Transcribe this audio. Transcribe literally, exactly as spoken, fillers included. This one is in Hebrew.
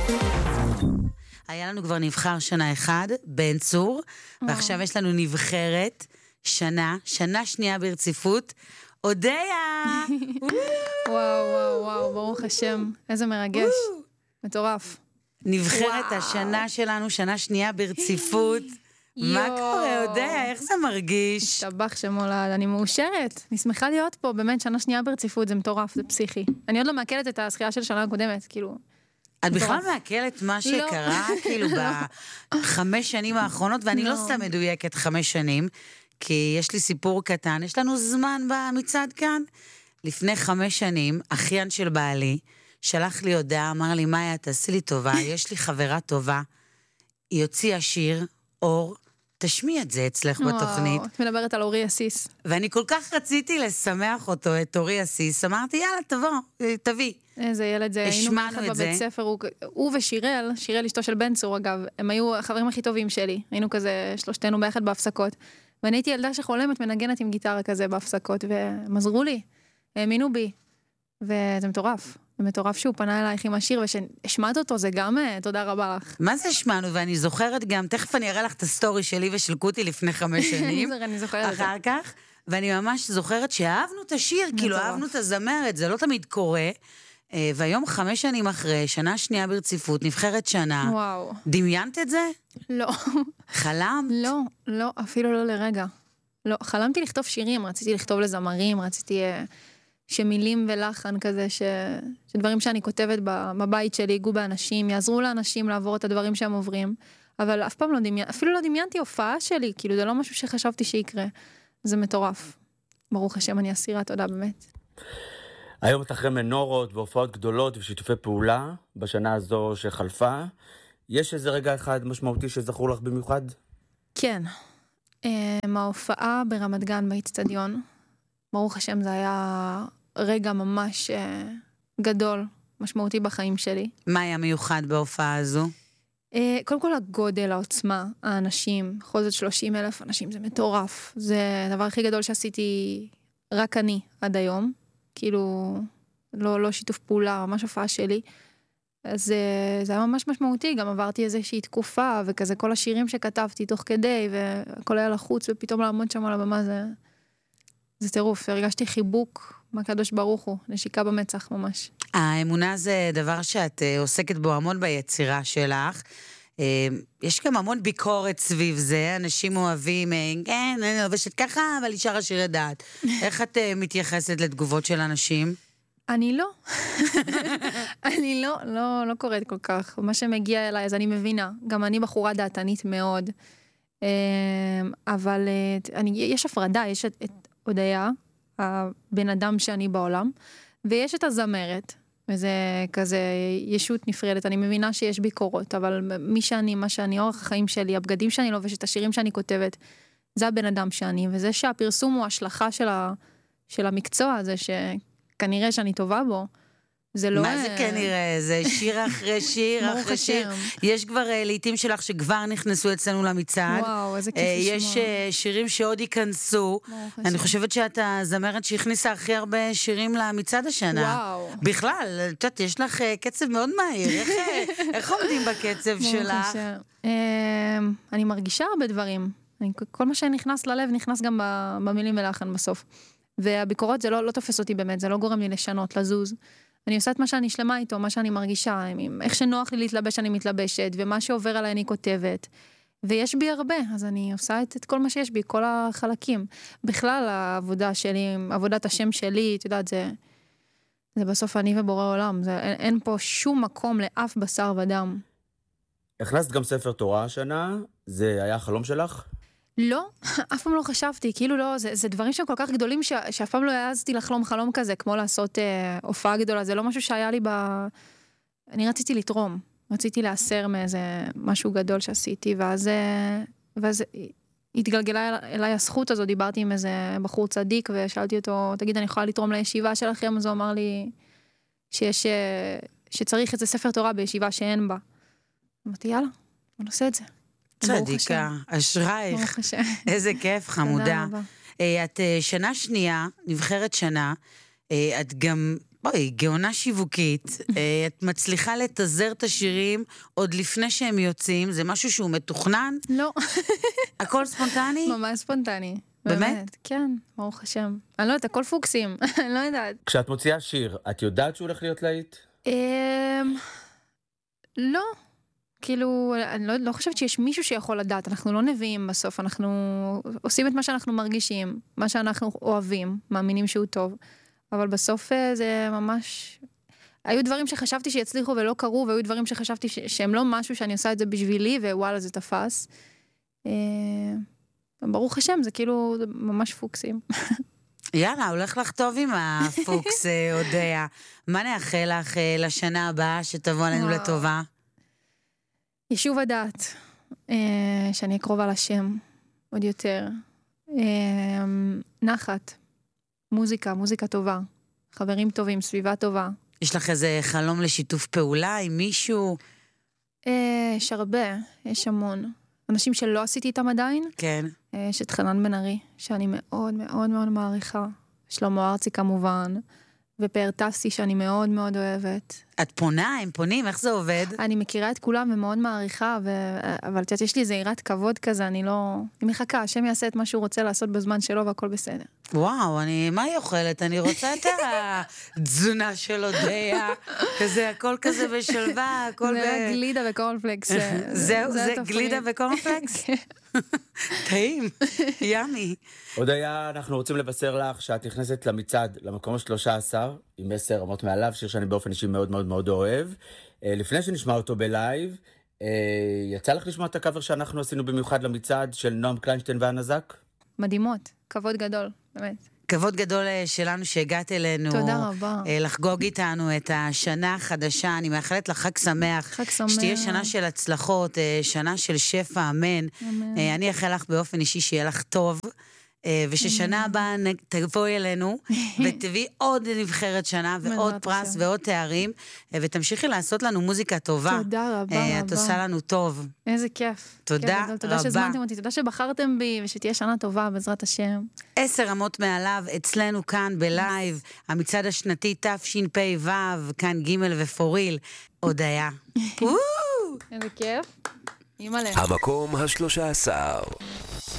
היה לנו כבר נבחר שנה אחד, בן צור, ועכשיו יש לנו נבחרת שנה, שנה שנייה ברציפות, אודיה! וואו, וואו, וואו, ברוך השם, איזה מרגש, מטורף. נבחרת השנה שלנו, שנה שנייה ברציפות. מה קורה, אודיה? איך זה מרגיש? השתבח שמולד, אני מאושרת. אני שמחה להיות פה, באמת, שנה שנייה ברציפות, זה מטורף, זה פסיכי. אני עוד לא מעכלת את הזכייה של שנה הקודמת, כאילו... את בכלל מעכלת מה שקרה, כאילו, בחמש שנים האחרונות, ואני לא סתם מדויקת חמש שנים, כי יש לי סיפור קטן, יש לנו זמן במצעד כאן. לפני חמש שנים, אחיין של בעלי, שלח לי הודעה, אמר לי, מאיה, תעשי לי טובה, יש לי חברה טובה, היא הוציאה שיר, אור, תשמיע את זה אצלך בתוכנית. את מדברת על אורי אסיס. ואני כל כך רציתי לשמח אותו, את אורי אסיס, אמרתי, יאללה, תבוא, תביא. איזה ילד זה, היינו מאחד בבית ספר, הוא, הוא ושירל, שירל אשתו של בן צור אגב, הם היו החברים הכי טובים שלי, היינו כזה שלושתנו ביחד בהפסקות, ואני הייתי ילדה שחולמת מנגנת עם גיטרה כזה בהפסקות, והם עזרו לי, האמינו בי, וזה מטורף. זה מטורף שהוא פנה אלייך עם השיר, וששמעת אותו, זה גם תודה רבה לך. מה זה שמענו? ואני זוכרת גם, תכף אני אראה לך את הסטורי שלי ושל קוטי לפני חמש שנים. אני זוכרת. אחר כך, ואני ממש זוכרת שאהבנו את השיר, כאילו אהבנו את הזמרת, זה לא תמיד קורה. והיום חמש שנים אחרי, שנה שנייה ברציפות, נבחרת שנה. וואו. דמיינת את זה? לא. חלמת? לא, לא, אפילו לא לרגע. לא, חלמתי לכתוב שירים, רציתי לכתוב לזמרים, רציתי... שמילים ולחן כזה, ש... שדברים שאני כותבת בבית שלי, ייגעו באנשים, יעזרו לאנשים לעבור את הדברים שהם עוברים, אבל אף פעם לא דמיינתי, אפילו לא דמיינתי הופעה שלי, כאילו זה לא משהו שחשבתי שיקרה. זה מטורף. ברוך השם, אני אסירה, תודה באמת. היום את אחרי מנורות והופעות גדולות ושיתופי פעולה, בשנה הזו שחלפה, יש איזה רגע אחד משמעותי שזכור לך במיוחד? כן. ההופעה ברמת גן באצטדיון, ברוך השם, זה היה רגע ממש גדול, משמעותי בחיים שלי. מה היה מיוחד בהופעה הזו? קודם כל הגודל, העוצמה, האנשים, בכל זאת שלושים אלף אנשים, זה מטורף. זה הדבר הכי גדול שעשיתי רק אני עד היום. כאילו, לא, לא שיתוף פעולה, ממש הופעה שלי. אז זה היה ממש משמעותי, גם עברתי איזושהי תקופה, וכזה כל השירים שכתבתי תוך כדי, והכל היה לחוץ, ופתאום לעמוד שם על הבמה זה... זה טירוף, הרגשתי חיבוק מהקדוש ברוך הוא, נשיקה במצח ממש. האמונה זה דבר שאת עוסקת בו המון ביצירה שלך. יש גם המון ביקורת סביב זה, אנשים אוהבים, כן, אני אוהבת ככה, אבל היא שרה שירי דעת. איך את מתייחסת לתגובות של אנשים? אני לא. אני לא, לא, לא קוראת כל כך. מה שמגיע אליי, אז אני מבינה. גם אני בחורה דעתנית מאוד. אבל אני, יש הפרדה, יש את... הודיה, הבן אדם שאני בעולם, ויש את הזמרת, וזה כזה ישות נפרדת, אני מבינה שיש ביקורות, אבל מי שאני, מה שאני, אורח החיים שלי, הבגדים שאני לובשת, השירים שאני כותבת, זה הבן אדם שאני, וזה שהפרסום הוא השלכה של, ה, של המקצוע הזה, שכנראה שאני טובה בו, זה לא... מה זה כנראה? זה שיר אחרי שיר אחרי שיר. יש כבר לעתים שלך שכבר נכנסו אצלנו למצעד. וואו, איזה כיף לשמוע. יש שירים שעוד ייכנסו. אני חושבת שאת הזמרת שהכניסה הכי הרבה שירים למצעד השנה. וואו. בכלל, את יודעת, יש לך קצב מאוד מהיר. איך עומדים בקצב שלך? אני מרגישה הרבה דברים. כל מה שנכנס ללב נכנס גם במילים ולחן בסוף. והביקורות זה לא תופס אותי באמת, זה לא גורם לי לשנות, לזוז. אני עושה את מה שאני שלמה איתו, מה שאני מרגישה, איך שנוח לי להתלבש אני מתלבשת, ומה שעובר עליי אני כותבת, ויש בי הרבה, אז אני עושה את, את כל מה שיש בי, כל החלקים. בכלל העבודה שלי, עבודת השם שלי, את יודעת, זה, זה בסוף אני ובורא עולם, זה, אין, אין פה שום מקום לאף בשר ודם. הכנסת גם ספר תורה השנה, זה היה החלום שלך? לא, אף פעם לא חשבתי, כאילו לא, זה, זה דברים שהם כל כך גדולים ש, שאף פעם לא העזתי לחלום חלום כזה, כמו לעשות אה, הופעה גדולה, זה לא משהו שהיה לי ב... אני רציתי לתרום, רציתי לאסר מאיזה משהו גדול שעשיתי, ואז, ואז התגלגלה אליי הזכות הזו, דיברתי עם איזה בחור צדיק, ושאלתי אותו, תגיד, אני יכולה לתרום לישיבה שלכם? אז הוא אמר לי שיש, שצריך איזה ספר תורה בישיבה שאין בה. אמרתי, יאללה, בוא נעשה את זה. צדיקה, אשרייך, איזה כיף, חמודה. את שנה שנייה, נבחרת שנה, את גם אוי, גאונה שיווקית, את מצליחה לתזר את השירים עוד לפני שהם יוצאים, זה משהו שהוא מתוכנן? לא. הכל ספונטני? ממש ספונטני. באמת? כן, ברוך השם. אני לא יודעת, הכל פוקסים, אני לא יודעת. כשאת מוציאה שיר, את יודעת שהוא הולך להיות להיט? לא. כאילו, אני לא, לא חושבת שיש מישהו שיכול לדעת, אנחנו לא נביאים בסוף, אנחנו עושים את מה שאנחנו מרגישים, מה שאנחנו אוהבים, מאמינים שהוא טוב, אבל בסוף זה ממש... היו דברים שחשבתי שיצליחו ולא קרו, והיו דברים שחשבתי ש... שהם לא משהו שאני עושה את זה בשבילי, ווואלה זה תפס. ברוך השם, זה כאילו ממש פוקסים. יאללה, הולך לך טוב עם הפוקס, אודיה. מה נאחל לך לשנה הבאה שתבוא עלינו לטובה? יישוב הדעת, אה, שאני אקרוב על השם עוד יותר. אה, נחת, מוזיקה, מוזיקה טובה, חברים טובים, סביבה טובה. יש לך איזה חלום לשיתוף פעולה עם מישהו? אה, יש הרבה, יש המון. אנשים שלא עשיתי איתם עדיין. כן. אה, יש את חנן בן ארי, שאני מאוד מאוד מאוד מעריכה. שלמה ארצי כמובן. ופאר טסי שאני מאוד מאוד אוהבת. את פונה, הם פונים, איך זה עובד? אני מכירה את כולם ומאוד מעריכה, ו... אבל תיודעת, יש לי איזה יראת כבוד כזה, אני לא... אני מחכה, השם יעשה את מה שהוא רוצה לעשות בזמן שלו והכל בסדר. וואו, אני... מה היא אוכלת? אני רוצה את התזונה של אודיה, כזה, הכל כזה בשלווה, הכל ב... זה גלידה וקורנפלקס. זהו, זה גלידה וקורנפלקס? טעים, ימי. אודיה, אנחנו רוצים לבשר לך שאת נכנסת למצעד, למקום ה-שלוש עשרה, עם עשר רמות מעליו, שיר שאני באופן אישי מאוד מאוד מאוד אוהב. לפני שנשמע אותו בלייב, יצא לך לשמוע את הקאבר שאנחנו עשינו במיוחד למצעד של נועם קליינשטיין והנזק? מדהימות, כבוד גדול, באמת. כבוד גדול שלנו שהגעת אלינו. תודה רבה. לחגוג איתנו את השנה החדשה. אני מאחלת לך חג שמח. חג שמח. שתהיה שנה של הצלחות, שנה של שפע, אמן. אמן. אני אאחל לך באופן אישי שיהיה לך טוב. וששנה הבאה תבואי אלינו, ותביא עוד נבחרת שנה, ועוד פרס, ועוד תארים, ותמשיכי לעשות לנו מוזיקה טובה. תודה רבה רבה. את עושה לנו טוב. איזה כיף. תודה רבה. תודה שהזמנתם אותי, תודה שבחרתם בי, ושתהיה שנה טובה בעזרת השם. עשר רמות מעליו, אצלנו כאן בלייב, המצעד השנתי תשפ"ו, כאן ג' ופוריל, אודיה. איזה כיף. אימא'לה. המקום השלוש עשרה.